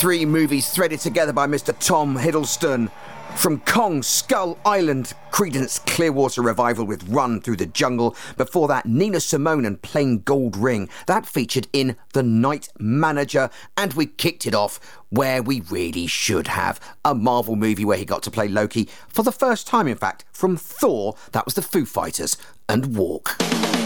3 movies threaded together by Mr. Tom Hiddleston. From Kong Skull Island, Creedence Clearwater Revival with Run Through the Jungle. Before that, Nina Simone and Plain Gold Ring. That featured in The Night Manager. And we kicked it off where we really should have. A Marvel movie where he got to play Loki for the first time, in fact, from Thor. That was the Foo Fighters and Walk.